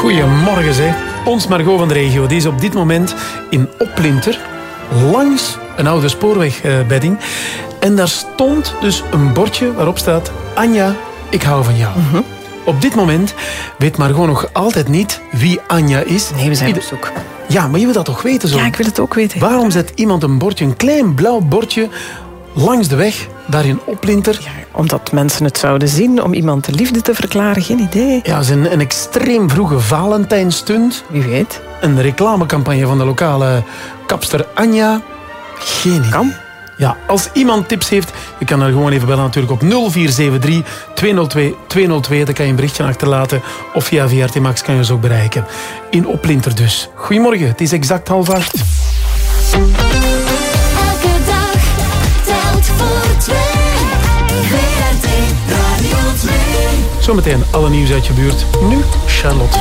Goedemorgen, zeg. Ons Margot van de regio die is op dit moment in Oplinter, langs een oude spoorwegbedding. En daar stond dus een bordje waarop staat: Anja, ik hou van jou. Mm-hmm. Op dit moment weet Margot nog altijd niet wie Anja is. Nee, we zijn op zoek. Ja, maar je wil dat toch weten zo? Ja, ik wil het ook weten. Waarom zet iemand een bordje, een klein blauw bordje, langs de weg, daar in Oplinter? Ja, omdat mensen het zouden zien, om iemand de liefde te verklaren, geen idee. Ja, het is een extreem vroege Valentijnstunt. Wie weet. Een reclamecampagne van de lokale kapster Anja. Geen idee. Kan. Ja, als iemand tips heeft, je kan er gewoon even bellen natuurlijk op 0473 202 202. Daar kan je een berichtje achterlaten. Of via VRT Max kan je ons ook bereiken. In Oplinter dus. Goedemorgen, het is exact 7:30. Elke dag telt voor twee. VRT Radio 2. Zometeen alle nieuws uit je buurt. Nu Charlotte.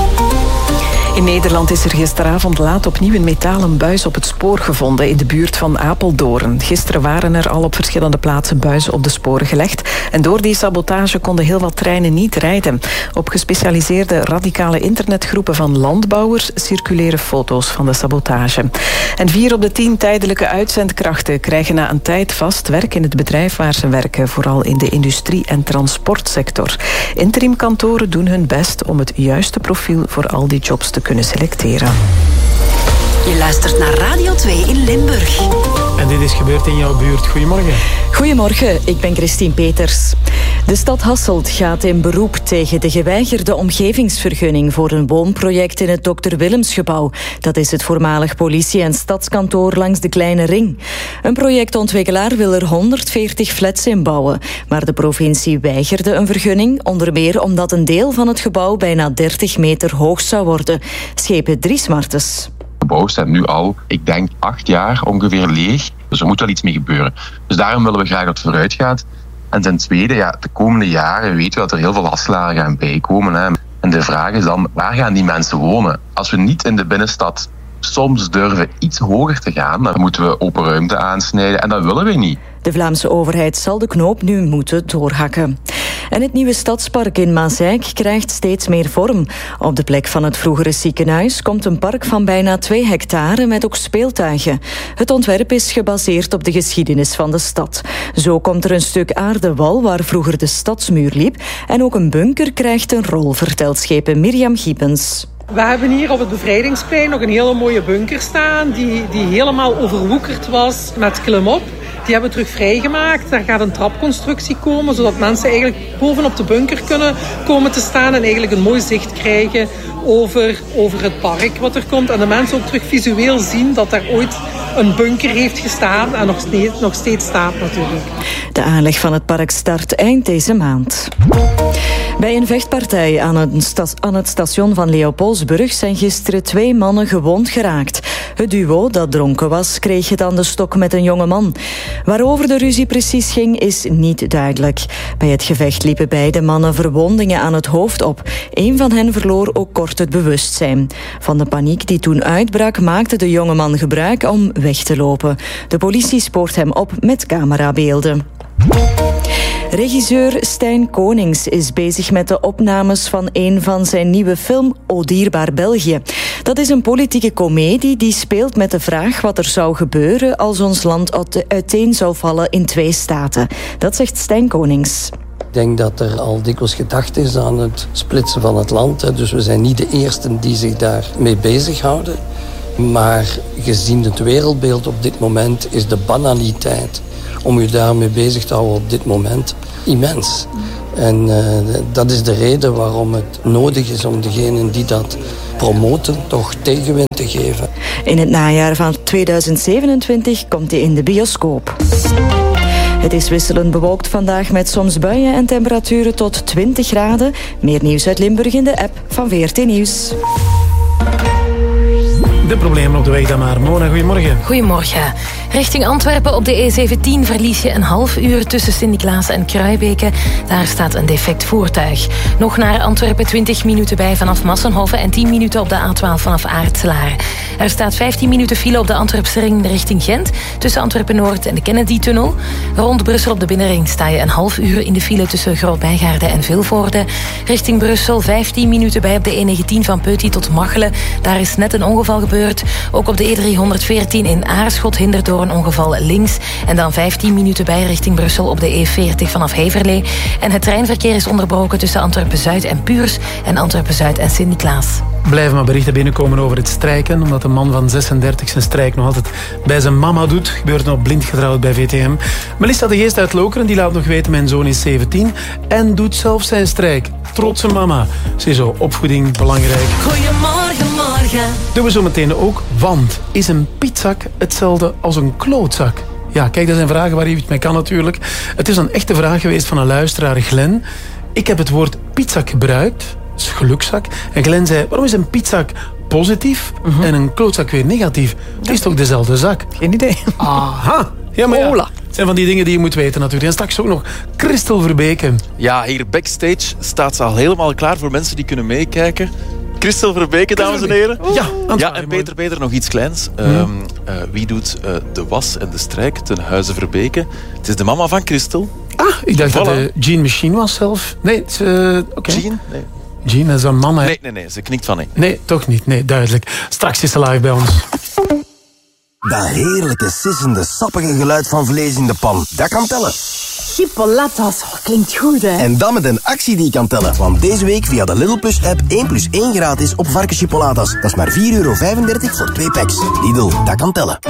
In Nederland is er gisteravond laat opnieuw een metalen buis op het spoor gevonden in de buurt van Apeldoorn. Gisteren waren er al op verschillende plaatsen buizen op de sporen gelegd. En door die sabotage konden heel wat treinen niet rijden. Op gespecialiseerde radicale internetgroepen van landbouwers circuleren foto's van de sabotage. En 4 op de 10 tijdelijke uitzendkrachten krijgen na een tijd vast werk in het bedrijf waar ze werken, vooral in de industrie- en transportsector. Interimkantoren doen hun best om het juiste profiel voor al die jobs te kunnen selecteren. Je luistert naar Radio 2 in Limburg. En dit is gebeurd in jouw buurt. Goedemorgen. Goedemorgen, ik ben Christine Peters. De stad Hasselt gaat in beroep tegen de geweigerde omgevingsvergunning voor een woonproject in het Dr. Willemsgebouw. Dat is het voormalig politie- en stadskantoor langs de Kleine Ring. Een projectontwikkelaar wil er 140 flats in bouwen. Maar de provincie weigerde een vergunning, onder meer omdat een deel van het gebouw bijna 30 meter hoog zou worden. Schepen Dries Martens. Het gebouw staat nu al, ik denk, 8 jaar ongeveer leeg. Dus er moet wel iets mee gebeuren. Dus daarom willen we graag dat het vooruit gaat. En ten tweede, de komende jaren weten we dat er heel veel lastlagen gaan bijkomen. Hè. En de vraag is dan, waar gaan die mensen wonen? Als we niet in de binnenstad soms durven iets hoger te gaan, dan moeten we open ruimte aansnijden. En dat willen we niet. De Vlaamse overheid zal de knoop nu moeten doorhakken. En het nieuwe stadspark in Maasijk krijgt steeds meer vorm. Op de plek van het vroegere ziekenhuis komt een park van bijna 2 hectare met ook speeltuigen. Het ontwerp is gebaseerd op de geschiedenis van de stad. Zo komt er een stuk aardewal waar vroeger de stadsmuur liep. En ook een bunker krijgt een rol, vertelt schepen Mirjam Giepens. We hebben hier op het Bevrijdingsplein nog een hele mooie bunker staan die helemaal overwoekerd was met klimop. Die hebben we terug vrijgemaakt. Daar gaat een trapconstructie komen, zodat mensen eigenlijk bovenop de bunker kunnen komen te staan en eigenlijk een mooi zicht krijgen over het park wat er komt. En de mensen ook terug visueel zien dat daar ooit een bunker heeft gestaan en nog steeds staat natuurlijk. De aanleg van het park start eind deze maand. Bij een vechtpartij aan het station van Leopoldsburg zijn gisteren 2 mannen gewond geraakt. Het duo dat dronken was, kreeg het aan de stok met een jonge man. Waarover de ruzie precies ging, is niet duidelijk. Bij het gevecht liepen beide mannen verwondingen aan het hoofd op. Een van hen verloor ook kort het bewustzijn. Van de paniek die toen uitbrak, maakte de jonge man gebruik om weg te lopen. De politie spoort hem op met camerabeelden. Regisseur Stijn Konings is bezig met de opnames van een van zijn nieuwe film O Dierbaar België. Dat is een politieke komedie die speelt met de vraag wat er zou gebeuren als ons land uiteen zou vallen in 2 staten. Dat zegt Stijn Konings. Ik denk dat er al dikwijls gedacht is aan het splitsen van het land. Dus we zijn niet de eersten die zich daarmee bezighouden. Maar gezien het wereldbeeld op dit moment is de banaliteit om u daarmee bezig te houden op dit moment immens. En dat is de reden waarom het nodig is om degenen die dat promoten toch tegenwind te geven. In het najaar van 2027 komt hij in de bioscoop. Het is wisselend bewolkt vandaag met soms buien en temperaturen tot 20 graden. Meer nieuws uit Limburg in de app van VRT Nieuws. De problemen op de weg dan maar. Mona, goedemorgen. Goedemorgen. Richting Antwerpen op de E17 verlies je een half uur tussen Sint-Niklaas en Kruibeke. Daar staat een defect voertuig. Nog naar Antwerpen 20 minuten bij vanaf Massenhoven en 10 minuten op de A12 vanaf Aartselaar. Er staat 15 minuten file op de Antwerpse ring richting Gent tussen Antwerpen-Noord en de Kennedy-tunnel. Rond Brussel op de binnenring sta je een half uur in de file tussen Groot-Bijgaarde en Vilvoorde. Richting Brussel 15 minuten bij op de E19 van Peuty tot Machelen. Daar is net een ongeval gebeurd. Ook op de E314 in Aarschot hindert door een ongeval links. En dan 15 minuten bij richting Brussel op de E40 vanaf Heverlee. En het treinverkeer is onderbroken tussen Antwerpen-Zuid en Puurs en Antwerpen-Zuid en Sint-Niklaas. Blijven maar berichten binnenkomen over het strijken, omdat de man van 36 zijn strijk nog altijd bij zijn mama doet. Gebeurt nog blind getrouwd bij VTM. Melissa de Geest uit Lokeren die laat nog weten, mijn zoon is 17 en doet zelf zijn strijk. Trotse mama. Ziezo, opvoeding belangrijk. Goedemorgen, morgen. Doen we zo meteen ook, want is een pietzak hetzelfde als een klootzak? Ja, kijk, dat zijn vragen waar je iets mee kan natuurlijk. Het is een echte vraag geweest van een luisteraar, Glenn. Ik heb het woord pietzak gebruikt, dat is gelukzak. En Glenn zei, waarom is een pietzak positief en een klootzak weer negatief? Het is toch dezelfde zak? Geen idee. Aha. Ja, maar ja, het zijn van die dingen die je moet weten natuurlijk. En straks ook nog Christel Verbeke. Ja, hier backstage staat ze al helemaal klaar voor mensen die kunnen meekijken. Christel Verbeke, dames en heren. Ja, en Peter, nog iets kleins. Wie doet de was en de strijk ten huize Verbeke? Het is de mama van Christel. Ah, ik dacht dat de Jean Machine was zelf. Nee, oké. Jean? Nee. Jean, dat is een mama. Nee, ze knikt van nee. Nee, toch niet. Nee, duidelijk. Straks is ze live bij ons. Dat heerlijke, sissende, sappige geluid van vlees in de pan. Dat kan tellen. Chipolatas, klinkt goed, hè? En dan met een actie die kan tellen. Want deze week via de Lidl Plus app 1+1 gratis op varkenschipolatas. Dat is maar €4,35 voor 2 packs. Lidl, dat kan tellen.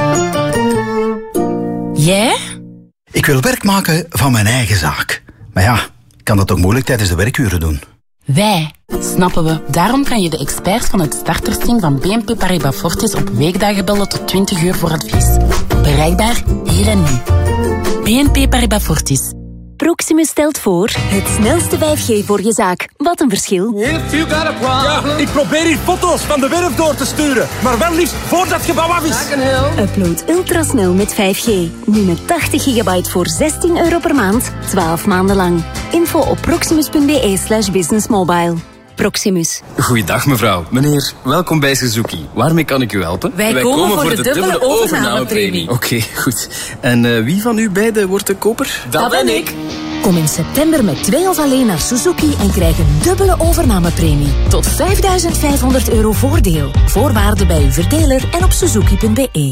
Jij? Ik wil werk maken van mijn eigen zaak. Maar ja, ik kan dat toch moeilijk tijdens de werkuren doen. Wij, snappen we. Daarom kan je de experts van het startersteam van BNP Paribas Fortis op weekdagen bellen tot 20 uur voor advies. Bereikbaar hier en nu. BNP Paribas Fortis. Proximus stelt voor het snelste 5G voor je zaak. Wat een verschil. Ja, ik probeer hier foto's van de werf door te sturen. Maar wel liefst voordat het gebouw af is. Upload ultrasnel met 5G. Nu met 80 gigabyte voor €16 per maand. 12 maanden lang. Info op proximus.be/businessmobile. Proximus. Goeiedag mevrouw. Meneer, welkom bij Suzuki. Waarmee kan ik u helpen? Wij komen voor de dubbele overnamepremie. Oké, goed. En wie van u beiden wordt de koper? Dat ben ik. Kom in september met 2 of alleen naar Suzuki en krijg een dubbele overnamepremie. Tot €5.500 voordeel. Voorwaarden bij uw verdeler en op suzuki.be.